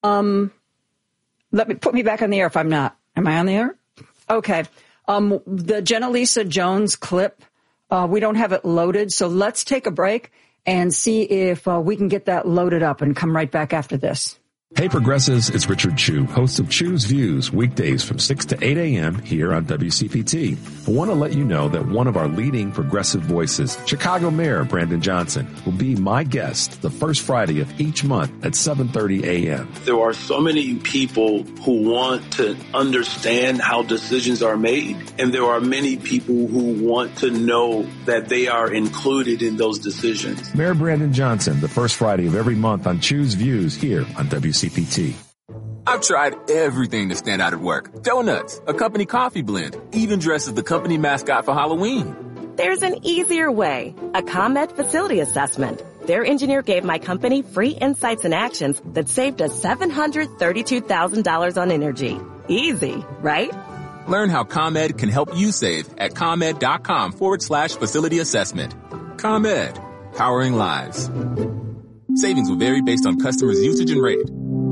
Put me back on the air if I'm not. Am I on the air? Okay. The Jenna Lisa Jones clip, we don't have it loaded, so let's take a break and see if we can get that loaded up and come right back after this. Hey Progressives, it's Richard Chu, host of Chu's Views, weekdays from 6 to 8 a.m. here on WCPT. I want to let you know that one of our leading progressive voices, Chicago Mayor Brandon Johnson, will be my guest the first Friday of each month at 7:30 a.m. There are so many people who want to understand how decisions are made, and there are many people who want to know that they are included in those decisions. Mayor Brandon Johnson, the first Friday of every month on Chu's Views here on WCPT. I've tried everything to stand out at work. Donuts, a company coffee blend, even dressed as the company mascot for Halloween. There's an easier way. A ComEd facility assessment. Their engineer gave my company free insights and actions that saved us $732,000 on energy. Easy, right? Learn how ComEd can help you save at ComEd.com/facility assessment. ComEd, powering lives. Savings will vary based on customers' usage and rate.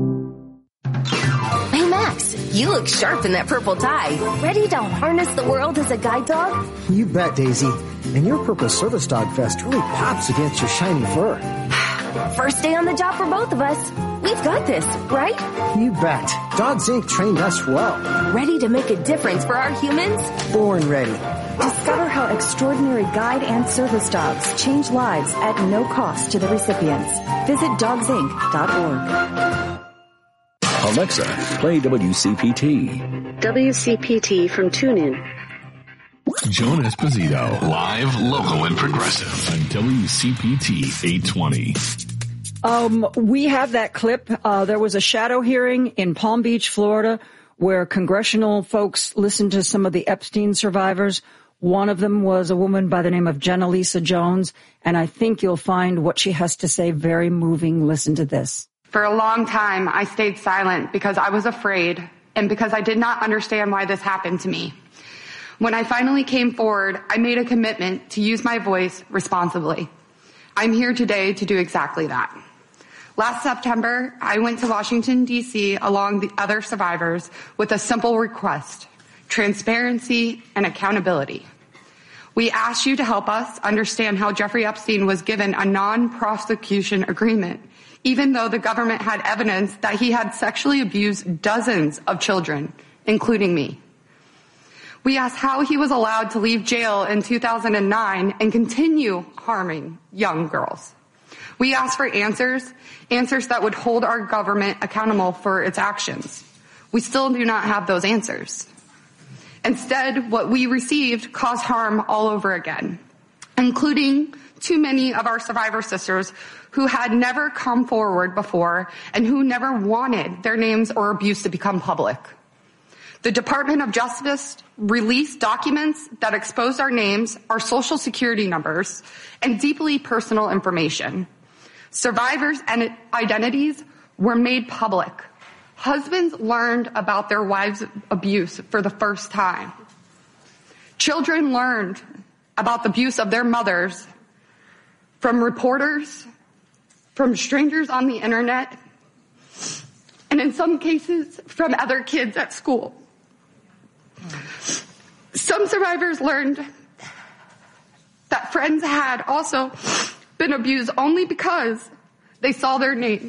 Hey, Max, you look sharp in that purple tie. Ready to harness the world as a guide dog? You bet, Daisy. And your purple service dog vest really pops against your shiny fur. First day on the job for both of us. We've got this, right? You bet. Dogs Inc. trained us well. Ready to make a difference for our humans? Born ready. Discover how extraordinary guide and service dogs change lives at no cost to the recipients. Visit dogsinc.org. Alexa, play WCPT. WCPT from TuneIn. Joan Esposito, live, local, and progressive on WCPT 820. We have that clip. There was a shadow hearing in Palm Beach, Florida, where congressional folks listened to some of the Epstein survivors. One of them was a woman by the name of Jenna Lisa Jones, and I think you'll find what she has to say very moving. Listen to this. For a long time, I stayed silent because I was afraid and because I did not understand why this happened to me. When I finally came forward, I made a commitment to use my voice responsibly. I'm here today to do exactly that. Last September, I went to Washington, D.C. along the other survivors with a simple request: transparency and accountability. We asked you to help us understand how Jeffrey Epstein was given a non-prosecution agreement, even though the government had evidence that he had sexually abused dozens of children, including me. We asked how he was allowed to leave jail in 2009 and continue harming young girls. We asked for answers that would hold our government accountable for its actions. We still do not have those answers. Instead, what we received caused harm all over again, including too many of our survivor sisters who had never come forward before and who never wanted their names or abuse to become public. The Department of Justice released documents that exposed our names, our social security numbers, and deeply personal information. Survivors' identities were made public. Husbands learned about their wives' abuse for the first time. Children learned about the abuse of their mothers from reporters, from strangers on the internet, and in some cases, from other kids at school. Some survivors learned that friends had also been abused only because they saw their names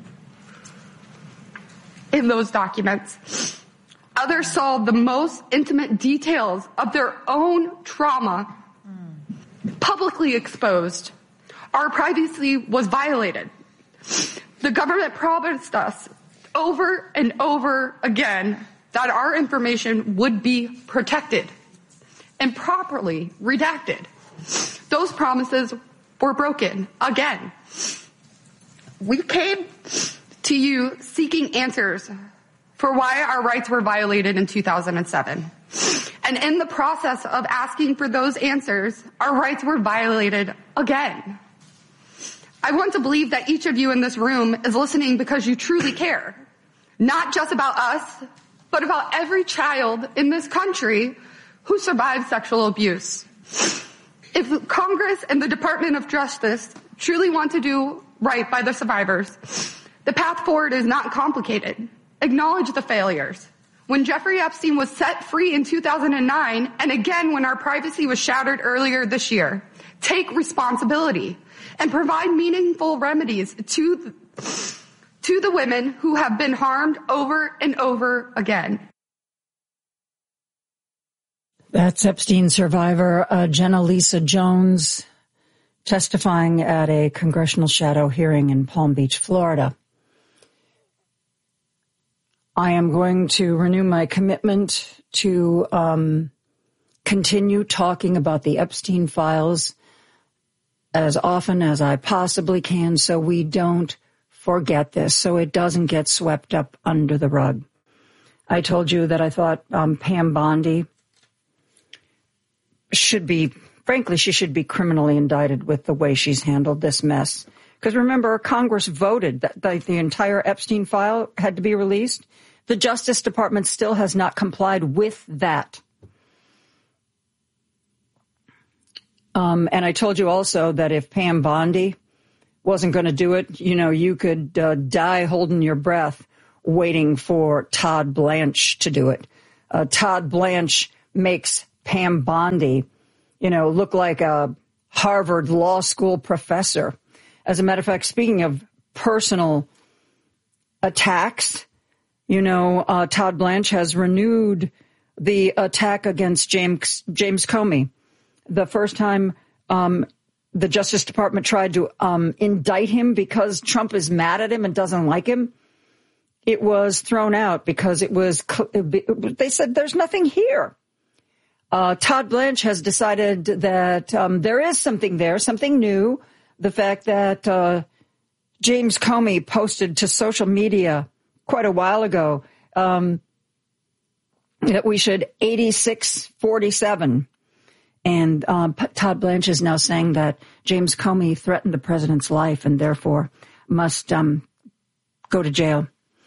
in those documents. Others saw the most intimate details of their own trauma publicly exposed. Our privacy was violated. The government promised us over and over again that our information would be protected and properly redacted. Those promises were broken again. We came to you seeking answers for why our rights were violated in 2007. And in the process of asking for those answers, our rights were violated again. I want to believe that each of you in this room is listening because you truly care, not just about us, but about every child in this country who survived sexual abuse. If Congress and the Department of Justice truly want to do right by the survivors, The path forward is not complicated. Acknowledge the failures. When Jeffrey Epstein was set free in 2009, and again when our privacy was shattered earlier this year, take responsibility and provide meaningful remedies to the women who have been harmed over and over again. That's Epstein survivor Jenna Lisa Jones testifying at a congressional shadow hearing in Palm Beach, Florida. I am going to renew my commitment to continue talking about the Epstein files as often as I possibly can so we don't forget this, so it doesn't get swept up under the rug. I told you that I thought Pam Bondi should be, frankly, she should be criminally indicted with the way she's handled this mess. Because remember, Congress voted that the entire Epstein file had to be released. The Justice Department still has not complied with that. And I told you also that if Pam Bondi wasn't going to do it, you know, you could die holding your breath waiting for Todd Blanche to do it. Todd Blanche makes Pam Bondi, you know, look like a Harvard Law School professor. As a matter of fact, speaking of personal attacks, you know, Todd Blanche has renewed the attack against James Comey. The first time the Justice Department tried to indict him because Trump is mad at him and doesn't like him, it was thrown out because they said there's nothing here. Todd Blanche has decided that there is something there, something new. The fact that James Comey posted to social media quite a while ago that we should 86-47. And Todd Blanche is now saying that James Comey threatened the president's life and therefore must go to jail.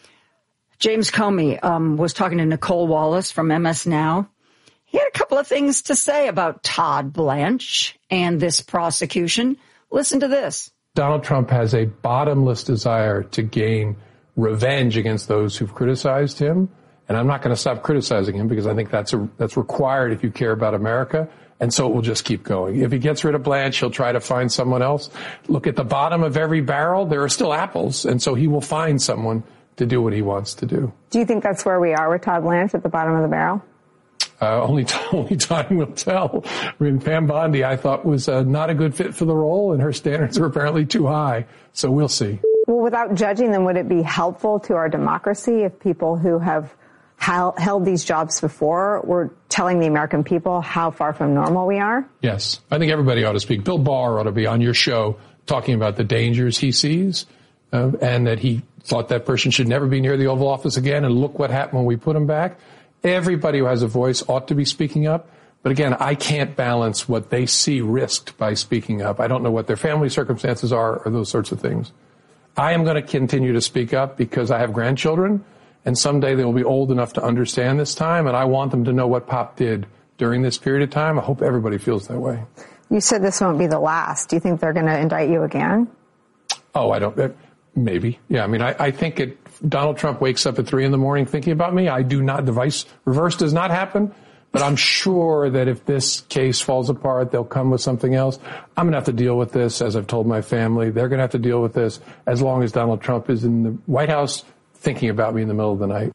James Comey was talking to Nicole Wallace from MS Now. He had a couple of things to say about Todd Blanche and this prosecution. Listen to this. Donald Trump has a bottomless desire to gain revenge against those who've criticized him. And I'm not going to stop criticizing him because I think that's required if you care about America. And so it will just keep going. If he gets rid of Blanche, he'll try to find someone else. Look, at the bottom of every barrel, there are still apples. And so he will find someone to do what he wants to do. Do you think that's where we are with Todd Blanche, at the bottom of the barrel? Only time will tell. I mean, Pam Bondi, I thought, was not a good fit for the role, and her standards are apparently too high. So we'll see. Well, without judging them, would it be helpful to our democracy if people who have held these jobs before were telling the American people how far from normal we are? Yes. I think everybody ought to speak. Bill Barr ought to be on your show talking about the dangers he sees and that he thought that person should never be near the Oval Office again. And look what happened when we put him back. Everybody who has a voice ought to be speaking up. But again, I can't balance what they see risked by speaking up. I don't know what their family circumstances are or those sorts of things. I am going to continue to speak up because I have grandchildren, and someday they will be old enough to understand this time, and I want them to know what Pop did during this period of time. I hope everybody feels that way. You said this won't be the last. Do you think they're going to indict you again? Oh, I don't. Maybe. Yeah, I mean, I think Donald Trump wakes up at 3 a.m. thinking about me. I do not. The reverse does not happen. But I'm sure that if this case falls apart, they'll come with something else. I'm going to have to deal with this, as I've told my family. They're going to have to deal with this as long as Donald Trump is in the White House thinking about me in the middle of the night.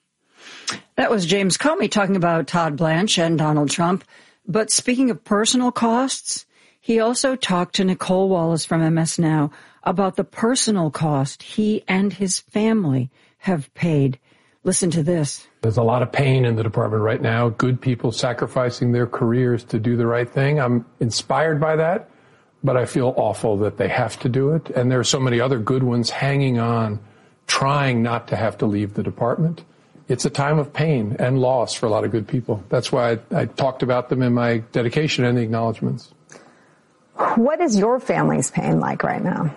That was James Comey talking about Todd Blanche and Donald Trump. But speaking of personal costs, he also talked to Nicole Wallace from MS Now about the personal cost he and his family have paid. Listen to this. There's a lot of pain in the department right now. Good people sacrificing their careers to do the right thing. I'm inspired by that, but I feel awful that they have to do it. And there are so many other good ones hanging on, trying not to have to leave the department. It's a time of pain and loss for a lot of good people. That's why I talked about them in my dedication and the acknowledgments. What is your family's pain like right now?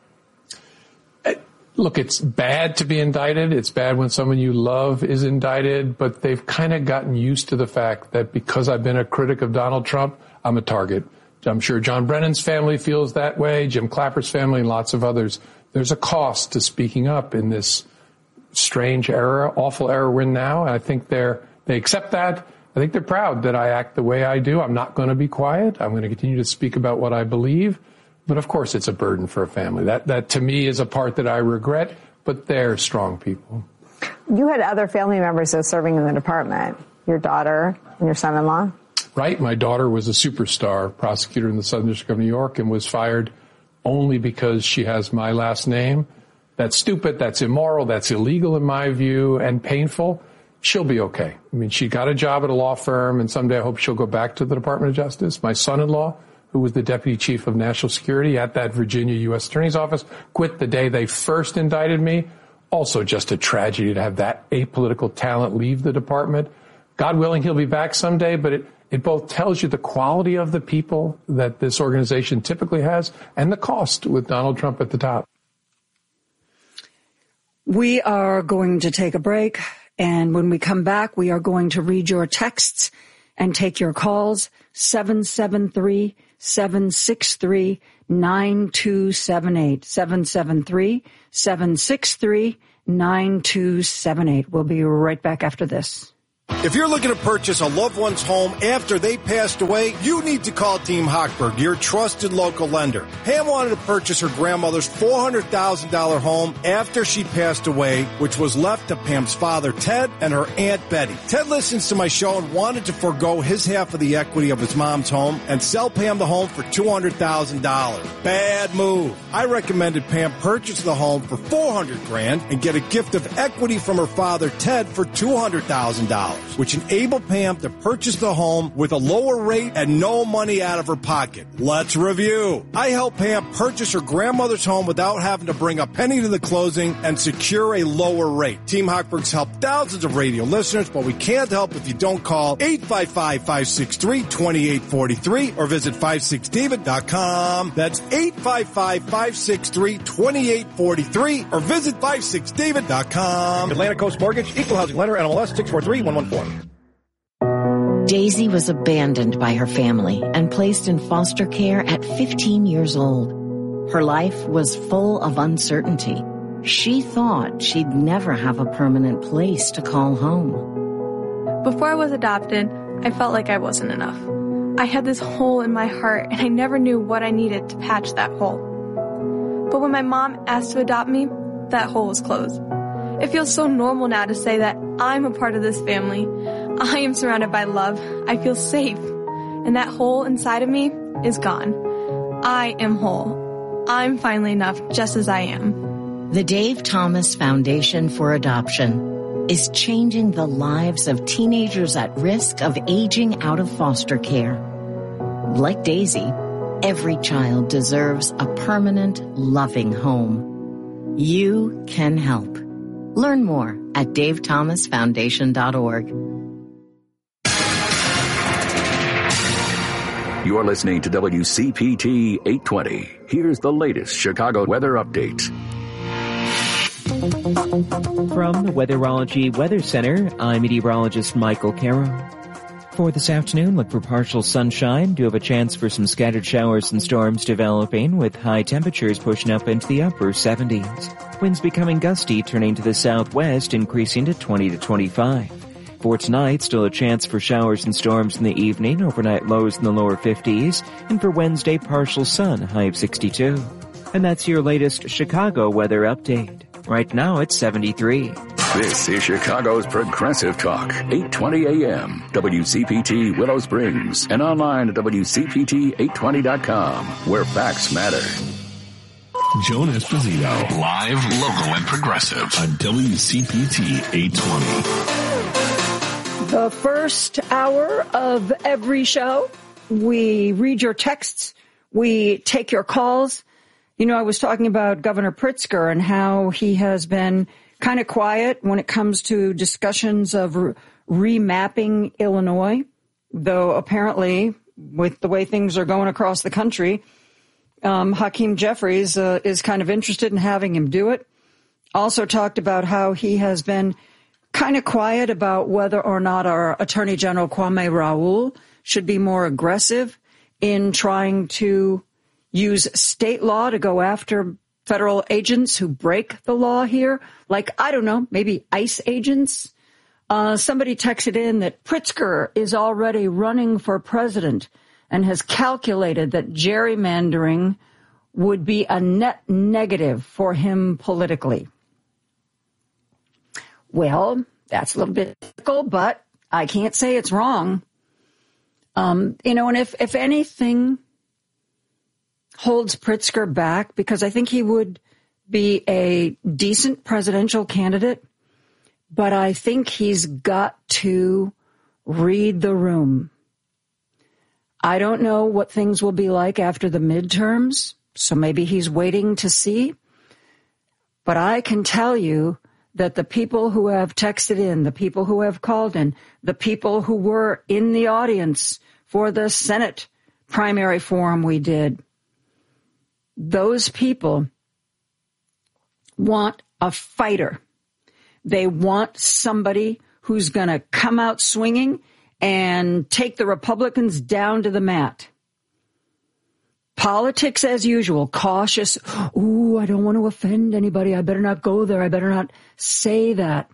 Look, it's bad to be indicted. It's bad when someone you love is indicted, but they've kind of gotten used to the fact that because I've been a critic of Donald Trump, I'm a target. I'm sure John Brennan's family feels that way, Jim Clapper's family, and lots of others there's a cost to speaking up in this strange era, awful era we're in now. And I think they accept that. I think they're proud that I act the way I do. I'm not going to be quiet. I'm going to continue to speak about what I believe. But of course, it's a burden for a family. That to me is a part that I regret, but they're strong people. You had other family members though serving in the department, your daughter and your son-in-law. Right. My daughter was a superstar prosecutor in the Southern District of New York and was fired only because she has my last name. That's stupid. That's immoral. That's illegal in my view and painful. She'll be okay. I mean, she got a job at a law firm, and someday I hope she'll go back to the Department of Justice. My son-in-law, who was the deputy chief of national security at that Virginia U.S. Attorney's Office, quit the day they first indicted me. Also just a tragedy to have that apolitical talent leave the department. God willing, he'll be back someday, but it both tells you the quality of the people that this organization typically has and the cost with Donald Trump at the top. We are going to take a break, and when we come back, we are going to read your texts and take your calls. 773-763-9278. 773-763-9278. We'll be right back after this. If you're looking to purchase a loved one's home after they passed away, you need to call Team Hochberg, your trusted local lender. Pam wanted to purchase her grandmother's $400,000 home after she passed away, which was left to Pam's father, Ted, and her Aunt Betty. Ted listens to my show and wanted to forego his half of the equity of his mom's home and sell Pam the home for $200,000. Bad move. I recommended Pam purchase the home for $400,000 and get a gift of equity from her father, Ted, for $200,000. Which enabled Pam to purchase the home with a lower rate and no money out of her pocket. Let's review. I helped Pam purchase her grandmother's home without having to bring a penny to the closing and secure a lower rate. Team Hochberg's helped thousands of radio listeners, but we can't help if you don't call 855-563-2843 or visit 56david.com. That's 855-563-2843 or visit 56david.com. Atlantic Coast Mortgage, Equal Housing Lender, NMLS 643114. Daisy was abandoned by her family and placed in foster care at 15 years old. Her life was full of uncertainty. She thought she'd never have a permanent place to call home. Before I was adopted, I felt like I wasn't enough. I had this hole in my heart, and I never knew what I needed to patch that hole. But when my mom asked to adopt me, that hole was closed. It feels so normal now to say that I'm a part of this family. I am surrounded by love. I feel safe. And that hole inside of me is gone. I am whole. I'm finally enough just as I am. The Dave Thomas Foundation for Adoption is changing the lives of teenagers at risk of aging out of foster care. Like Daisy, every child deserves a permanent, loving home. You can help. Learn more at davethomasfoundation.org. You're listening to WCPT 820. Here's the latest Chicago weather update. From the Weatherology Weather Center, I'm meteorologist Michael Caro. For this afternoon, look for partial sunshine. Do have a chance for some scattered showers and storms developing, with high temperatures pushing up into the upper 70s. Winds becoming gusty, turning to the southwest, increasing to 20 to 25. For tonight, still a chance for showers and storms in the evening, overnight lows in the lower 50s, and for Wednesday, partial sun, high of 62. And that's your latest Chicago weather update. Right now, it's 73. This is Chicago's Progressive Talk, 820 AM, WCPT Willow Springs, and online at WCPT820.com, where facts matter. Joan Esposito, live, local, and progressive on WCPT 820. The first hour of every show, we read your texts, we take your calls. You know, I was talking about Governor Pritzker and how he has been kind of quiet when it comes to discussions of remapping Illinois, though apparently with the way things are going across the country, Hakeem Jeffries is kind of interested in having him do it. Also talked about how he has been kind of quiet about whether or not our Attorney General Kwame Raoul should be more aggressive in trying to use state law to go after federal agents who break the law here, like, I don't know, maybe ICE agents. Somebody texted in that Pritzker is already running for president and has calculated that gerrymandering would be a net negative for him politically. Well, that's a little bit difficult, but I can't say it's wrong. And if anything holds Pritzker back, because I think he would be a decent presidential candidate, but I think he's got to read the room. I don't know what things will be like after the midterms, so maybe he's waiting to see. But I can tell you that the people who have texted in, the people who have called in, the people who were in the audience for the Senate primary forum we did, those people want a fighter. They want somebody who's going to come out swinging and take the Republicans down to the mat. Politics as usual, cautious. Ooh, I don't want to offend anybody. I better not go there. I better not say that.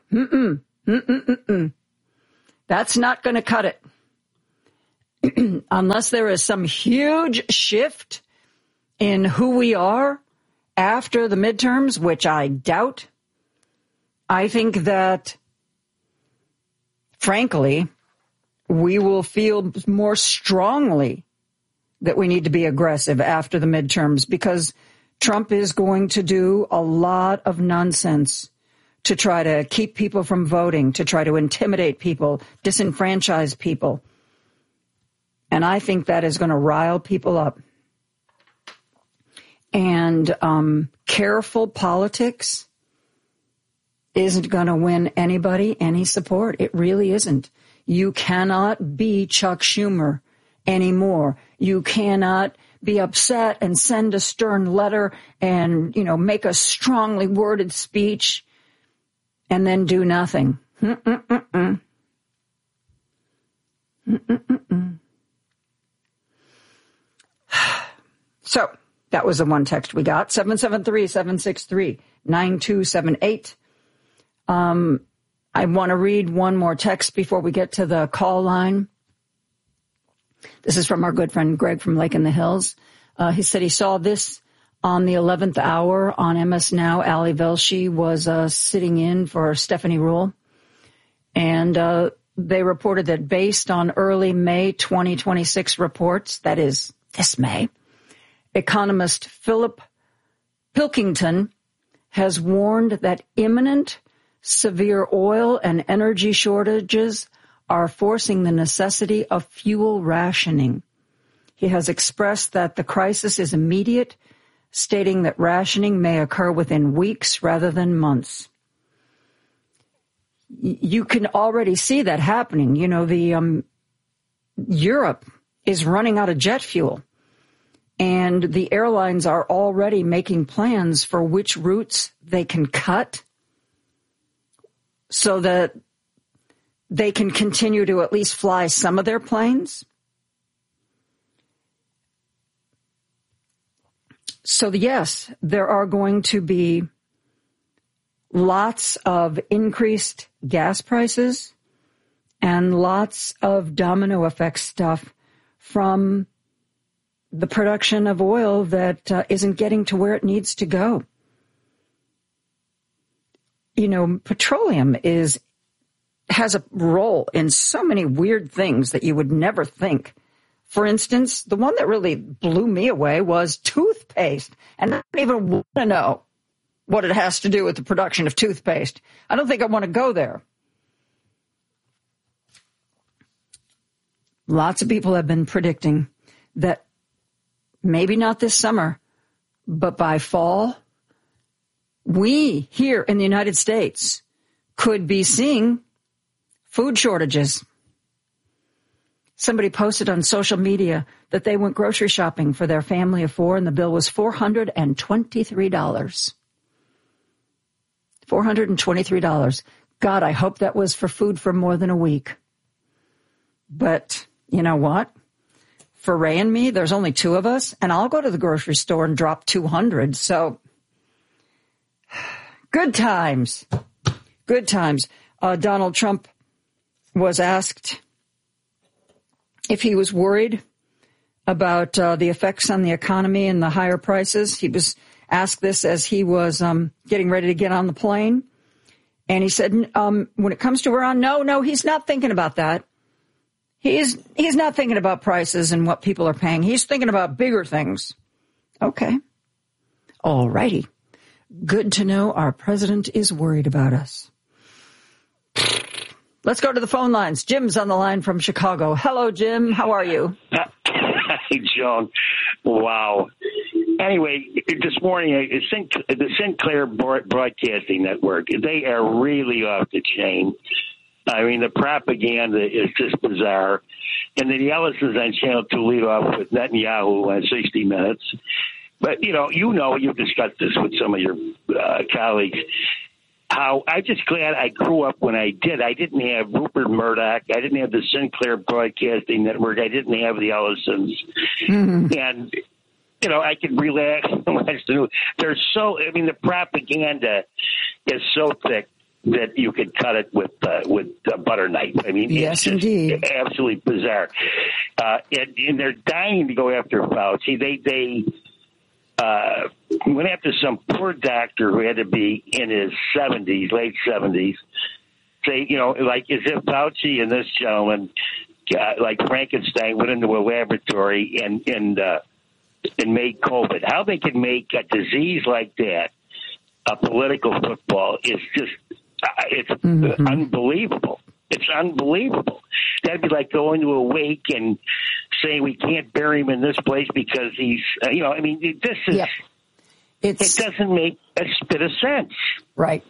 That's not going to cut it. Unless there is some huge shift in who we are after the midterms, which I doubt. I think that, frankly, we will feel more strongly that we need to be aggressive after the midterms, because Trump is going to do a lot of nonsense to try to keep people from voting, to try to intimidate people, disenfranchise people. And I think that is going to rile people up. And careful politics isn't going to win anybody any support. It really isn't. You cannot be Chuck Schumer anymore. You cannot be upset and send a stern letter and, make a strongly worded speech and then do nothing. So that was the one text we got, 773-763-9278. I want to read one more text before we get to the call line. This is from our good friend Greg from Lake in the Hills. He said he saw this on the 11th hour on MS Now. Ali Velshi was sitting in for Stephanie Ruhle. And they reported that based on early May 2026 reports, that is this May, economist Philip Pilkington has warned that imminent severe oil and energy shortages are forcing the necessity of fuel rationing. He has expressed that the crisis is immediate, stating that rationing may occur within weeks rather than months. You can already see that happening. Europe is running out of jet fuel, and the airlines are already making plans for which routes they can cut so that they can continue to at least fly some of their planes. So yes, there are going to be lots of increased gas prices and lots of domino effect stuff from the production of oil that isn't getting to where it needs to go. Petroleum has a role in so many weird things that you would never think. For instance, the one that really blew me away was toothpaste. And I don't even want to know what it has to do with the production of toothpaste. I don't think I want to go there. Lots of people have been predicting that maybe not this summer, but by fall, we here in the United States could be seeing food shortages. Somebody posted on social media that they went grocery shopping for their family of four, and the bill was $423. $423. God, I hope that was for food for more than a week. But you know what? For Ray and me, there's only two of us, and I'll go to the grocery store and drop $200. So Good times. Good times. Donald Trump was asked if he was worried about the effects on the economy and the higher prices. He was asked this as he was getting ready to get on the plane. And he said, when it comes to Iran, no, he's not thinking about that. He's not thinking about prices and what people are paying. He's thinking about bigger things. Okay. All righty. Good to know our president is worried about us. Let's go to the phone lines. Jim's on the line from Chicago. Hello, Jim. How are you? Hey, Joan. Wow. Anyway, this morning, the Sinclair Broadcasting Network, they are really off the chain. I mean, the propaganda is just bizarre. And then the Ellisons on Channel 2 lead off with Netanyahu on 60 Minutes. But, you've discussed this with some of your colleagues, how I'm just glad I grew up when I did. I didn't have Rupert Murdoch. I didn't have the Sinclair Broadcasting Network. I didn't have the Ellisons. Mm-hmm. And, I could relax and watch the news. The propaganda is so thick that you could cut it with a butter knife. I mean, yes, it's just indeed. Absolutely bizarre. And they're dying to go after Fauci. They went after some poor doctor who had to be in his 70s, late 70s. Say, like as if Fauci and this gentleman, like Frankenstein, went into a laboratory and made COVID. How they can make a disease like that a political football is just, it's unbelievable. It's unbelievable. That'd be like going to a wake and saying we can't bury him in this place because he's, this is, it doesn't make a bit of sense. Right.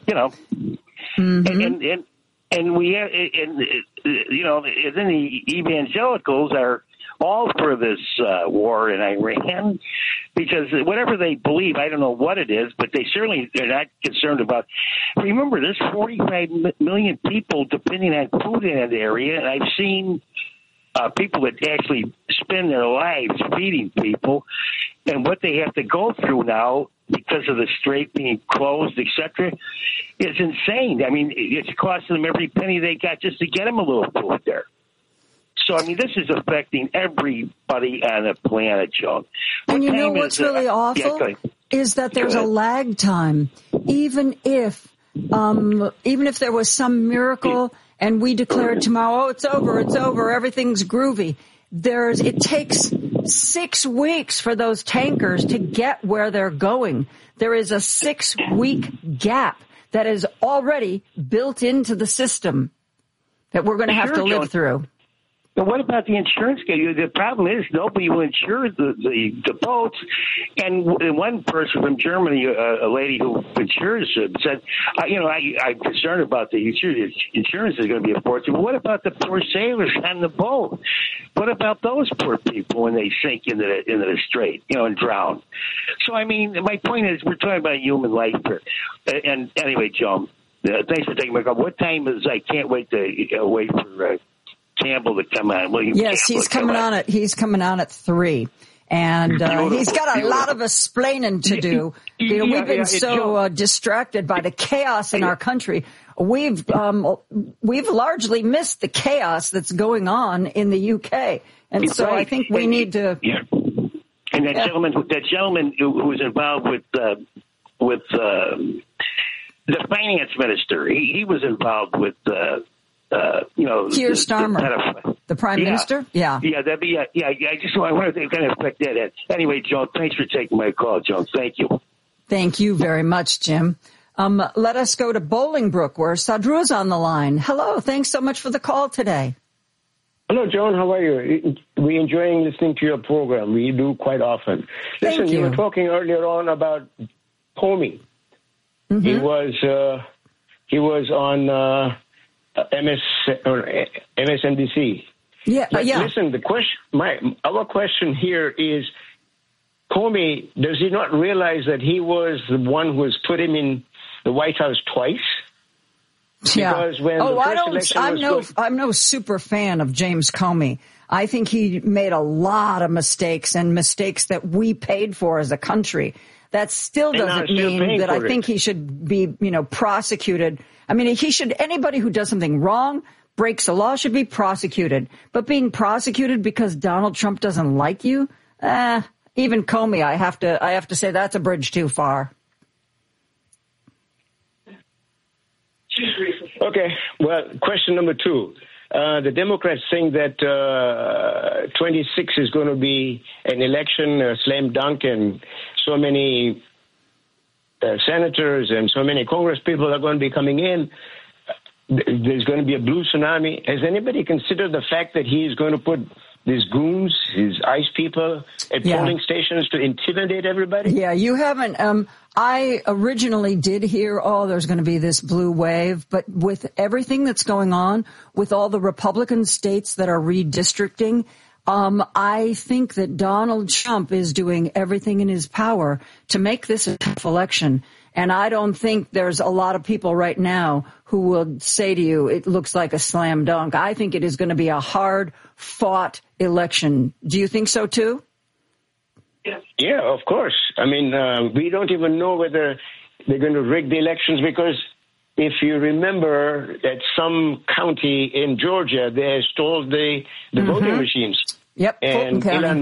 And we have, then the evangelicals are all for this war in Iran because whatever they believe, I don't know what it is, but they're not concerned about. Remember, there's 45 million people depending on food in that area, and I've seen people that actually spend their lives feeding people, and what they have to go through now because of the strait being closed, etc., is insane. I mean, it's costing them every penny they got just to get them a little food there. So, this is affecting everybody on the planet, Joan. And what's really awful is that there's a lag time. Even if there was some miracle and we declared tomorrow, it's over, everything's groovy. It takes 6 weeks for those tankers to get where they're going. There is a 6-week gap that is already built into the system that we're going to have to live through. But what about the insurance? The problem is nobody will insure the boats. And one person from Germany, a lady who insures it, said, I'm concerned about the insurance. Insurance is going to be a fortune. But what about the poor sailors on the boat? What about those poor people when they sink into the strait, and drown? So, my point is we're talking about human life here. And anyway, Joan, thanks for taking my call. What time is? I can't wait for Campbell to come on. Yes, he's coming on at 3. And he's got a lot of explaining to do. We've been so distracted by the chaos in our country. We've largely missed the chaos that's going on in the UK. And so I think we need to. Yeah. And that gentleman who was involved with the finance minister, he was involved with Keir Starmer, the Prime Minister? Yeah. Yeah, that'd be, I wanted to kind of affect that. Anyway, Joan, thanks for taking my call, Joan. Thank you. Thank you very much, Jim. Let us go to Bolingbrook, where Sadru's on the line. Hello. Thanks so much for the call today. Hello, Joan. How are you? We're enjoying listening to your program. We do quite often. Listen, you were talking earlier on about Comey. Mm-hmm. He was on MSNBC. Yeah. Listen, our question here is, Comey, does he not realize that he was the one who has put him in the White House twice? Because when I'm no super fan of James Comey. I think he made a lot of mistakes and mistakes that we paid for as a country. That still doesn't mean that I think he should be, prosecuted. I mean, anybody who does something wrong, breaks the law, should be prosecuted. But being prosecuted because Donald Trump doesn't like you, even Comey, I have to say that's a bridge too far. Okay, well, question number 2. The Democrats think that 26 is going to be an election slam dunk, and so many senators and so many Congress people are going to be coming in. There's going to be a blue tsunami. Has anybody considered the fact that he's going to put these goons, his ICE people at polling stations to intimidate everybody? Yeah, you haven't. I originally did hear, there's going to be this blue wave, but with everything that's going on, with all the Republican states that are redistricting, I think that Donald Trump is doing everything in his power to make this a tough election. And I don't think there's a lot of people right now who will say to you, it looks like a slam dunk. I think it is going to be a hard-fought election. Do you think so, too? Yeah, of course. I mean, we don't even know whether they're going to rig the elections, because if you remember that some county in Georgia, they stole the voting machines. Yep, and Elon